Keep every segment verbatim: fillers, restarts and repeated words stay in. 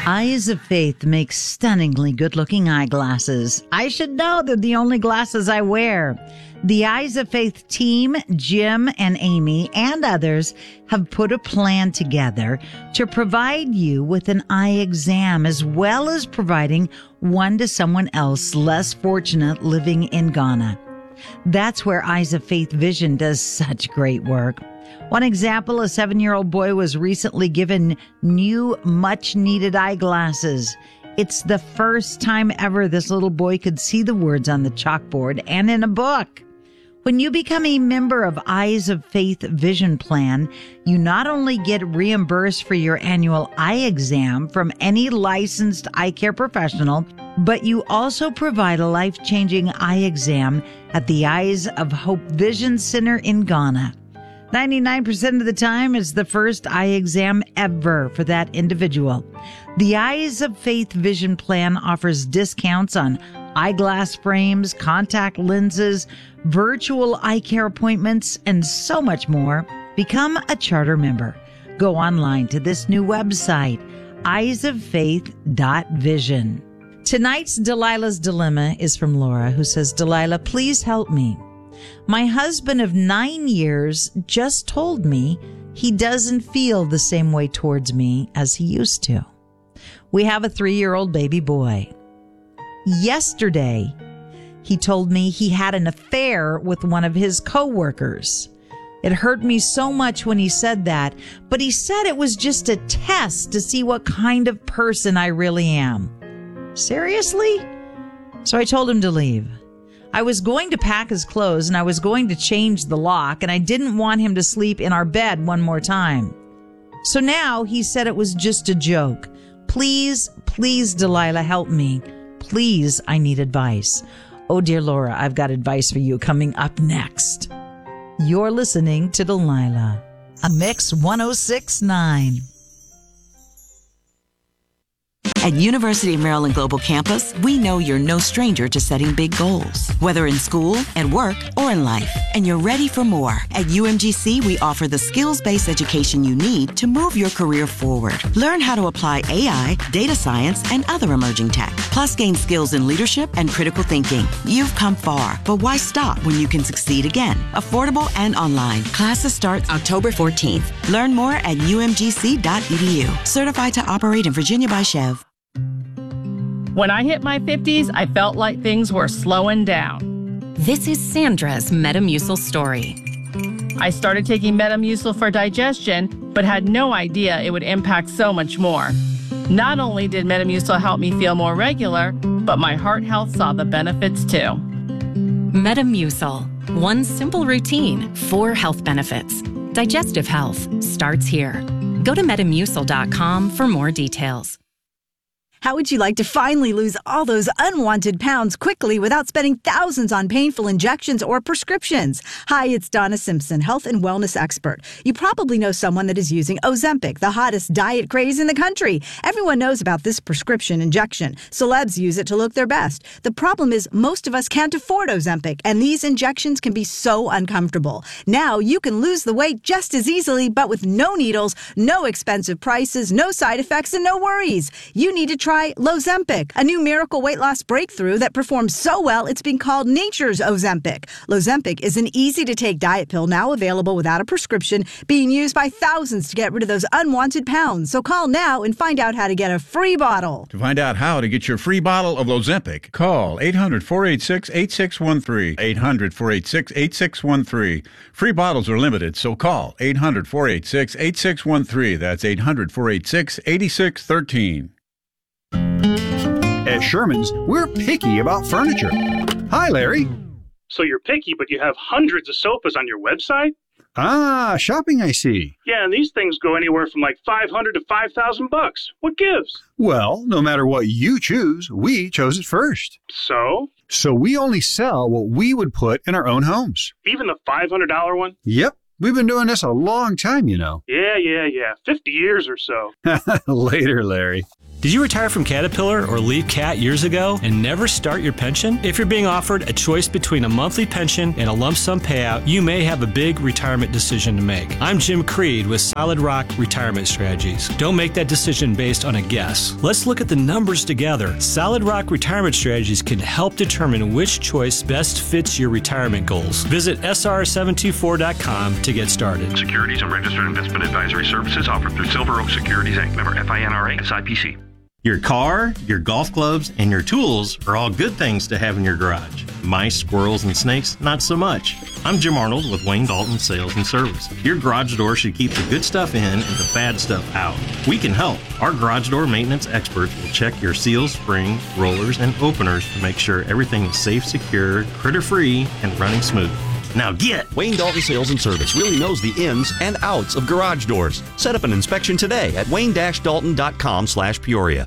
Eyes of Faith makes stunningly good-looking eyeglasses. I should know, they're the only glasses I wear. The Eyes of Faith team, Jim and Amy and others, have put a plan together to provide you with an eye exam as well as providing one to someone else less fortunate living in Ghana. That's where Eyes of Faith Vision does such great work. One example, a seven-year-old boy was recently given new, much-needed eyeglasses. It's the first time ever this little boy could see the words on the chalkboard and in a book. When you become a member of Eyes of Faith Vision Plan, you not only get reimbursed for your annual eye exam from any licensed eye care professional, but you also provide a life-changing eye exam at the Eyes of Hope Vision Center in Ghana. ninety-nine percent of the time, it's the first eye exam ever for that individual. The Eyes of Faith Vision Plan offers discounts on eyeglass frames, contact lenses, virtual eye care appointments, and so much more. Become a charter member. Go online to this new website, eyes of faith dot vision. Tonight's Delilah's Dilemma is from Laura, who says, Delilah, please help me. My husband of nine years just told me he doesn't feel the same way towards me as he used to. We have a three-year-old baby boy. Yesterday, he told me he had an affair with one of his coworkers. It hurt me so much when he said that, but he said it was just a test to see what kind of person I really am. Seriously? So I told him to leave. I was going to pack his clothes and I was going to change the lock, and I didn't want him to sleep in our bed one more time. So now he said it was just a joke. Please, please, Delilah, help me. Please, I need advice. Oh, dear Laura, I've got advice for you coming up next. You're listening to Delilah, a Mix one oh six point nine. At University of Maryland Global Campus, we know you're no stranger to setting big goals, whether in school, at work, or in life, and you're ready for more. At U M G C, we offer the skills-based education you need to move your career forward. Learn how to apply A I, data science, and other emerging tech, plus gain skills in leadership and critical thinking. You've come far, but why stop when you can succeed again? Affordable and online. Classes start October fourteenth. Learn more at U M G C dot E D U. Certified to operate in Virginia by Chev. When I hit my fifties, I felt like things were slowing down. This is Sandra's Metamucil story. I started taking Metamucil for digestion, but had no idea it would impact so much more. Not only did Metamucil help me feel more regular, but my heart health saw the benefits too. Metamucil. One simple routine, four health benefits. Digestive health starts here. Go to metamucil dot com for more details. How would you like to finally lose all those unwanted pounds quickly without spending thousands on painful injections or prescriptions? Hi, it's Donna Simpson, health and wellness expert. You probably know someone that is using Ozempic, the hottest diet craze in the country. Everyone knows about this prescription injection. Celebs use it to look their best. The problem is most of us can't afford Ozempic, and these injections can be so uncomfortable. Now you can lose the weight just as easily, but with no needles, no expensive prices, no side effects, and no worries. You need to try Lozempic, a new miracle weight loss breakthrough that performs so well it's been called nature's Ozempic. Lozempic is an easy-to-take diet pill now available without a prescription, being used by thousands to get rid of those unwanted pounds. So call now and find out how to get a free bottle. To find out how to get your free bottle of Lozempic, call eight hundred, four eight six, eight six one three, eight hundred, four eight six, eight six one three. Free bottles are limited, so call eight hundred, four eight six, eight six one three. That's eight hundred, four eight six, eight six one three. At Sherman's, we're picky about furniture. Hi, Larry. So you're picky, but you have hundreds of sofas on your website? Ah, shopping, I see. Yeah, and these things go anywhere from like five hundred to five thousand bucks. What gives? Well, no matter what you choose, we chose it first. So? So we only sell what we would put in our own homes. Even the five hundred dollars one? Yep. We've been doing this a long time, you know. Yeah, yeah, yeah. fifty years or so. Later, Larry. Did you retire from Caterpillar or leave Cat years ago and never start your pension? If you're being offered a choice between a monthly pension and a lump sum payout, you may have a big retirement decision to make. I'm Jim Creed with Solid Rock Retirement Strategies. Don't make that decision based on a guess. Let's look at the numbers together. Solid Rock Retirement Strategies can help determine which choice best fits your retirement goals. Visit S R seven two four dot com to get started. Securities and registered investment advisory services offered through Silver Oak Securities, Incorporated. Member F I N R A, S I P C. Your car, your golf clubs, and your tools are all good things to have in your garage. Mice, squirrels, and snakes, not so much. I'm Jim Arnold with Wayne Dalton Sales and Service. Your garage door should keep the good stuff in and the bad stuff out. We can help. Our garage door maintenance experts will check your seals, springs, rollers, and openers to make sure everything is safe, secure, critter-free, and running smooth. Now get! Wayne Dalton Sales and Service really knows the ins and outs of garage doors. Set up an inspection today at wayne dash dalton dot com slash Peoria.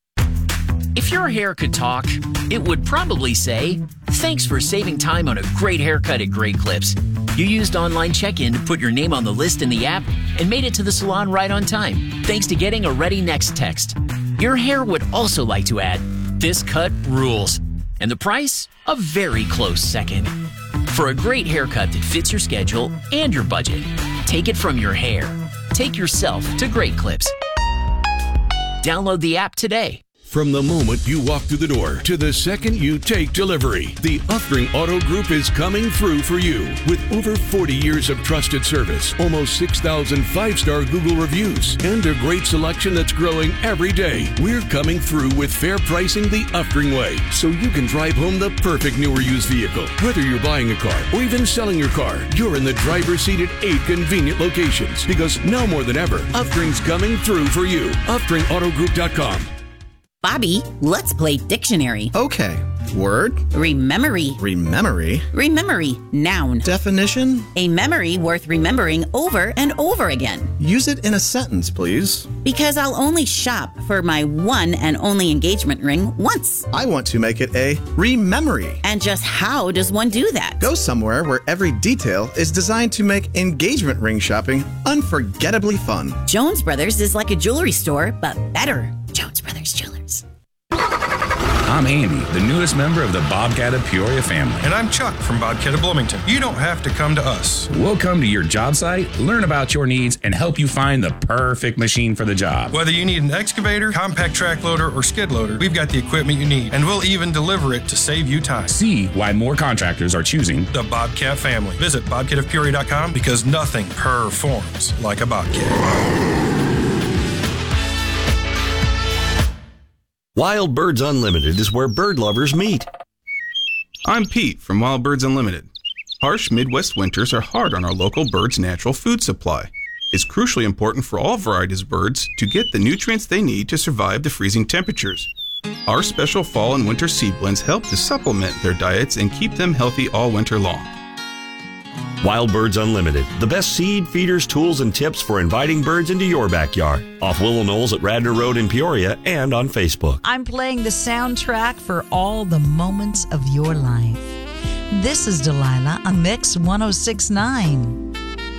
If your hair could talk, it would probably say, "Thanks for saving time on a great haircut at Great Clips. You used online check-in to put your name on the list in the app and made it to the salon right on time, thanks to getting a Ready Next text." Your hair would also like to add, "This cut rules." And the price? A very close second. For a great haircut that fits your schedule and your budget, take it from your hair. Take yourself to Great Clips. Download the app today. From the moment you walk through the door to the second you take delivery, the Uftring Auto Group is coming through for you. With over forty years of trusted service, almost six thousand five-star Google reviews, and a great selection that's growing every day, we're coming through with fair pricing the Uftring way, so you can drive home the perfect new or used vehicle. Whether you're buying a car or even selling your car, you're in the driver's seat at eight convenient locations, because now more than ever, Uftring's coming through for you. Uftring Auto Group dot com. Bobby, let's play dictionary. Okay. Word. Rememory. Rememory. Rememory. Noun. Definition. A memory worth remembering over and over again. Use it in a sentence, please. Because I'll only shop for my one and only engagement ring once. I want to make it a rememory. And just how does one do that? Go somewhere where every detail is designed to make engagement ring shopping unforgettably fun. Jones Brothers is like a jewelry store, but better. Jones Brothers Jewelers. I'm Andy, the newest member of the Bobcat of Peoria family. And I'm Chuck from Bobcat of Bloomington. You don't have to come to us. We'll come to your job site, learn about your needs, and help you find the perfect machine for the job. Whether you need an excavator, compact track loader, or skid loader, we've got the equipment you need, and we'll even deliver it to save you time. See why more contractors are choosing the Bobcat family. Visit bobcat of peoria dot com because nothing performs like a Bobcat. Wild Birds Unlimited is where bird lovers meet. I'm Pete from Wild Birds Unlimited. Harsh Midwest winters are hard on our local birds' natural food supply. It's crucially important for all varieties of birds to get the nutrients they need to survive the freezing temperatures. Our special fall and winter seed blends help to supplement their diets and keep them healthy all winter long. Wild Birds Unlimited, the best seed, feeders, tools, and tips for inviting birds into your backyard. Off Willow Knolls at Radnor Road in Peoria and on Facebook. I'm playing the soundtrack for all the moments of your life. This is Delilah on Mix one oh six point nine.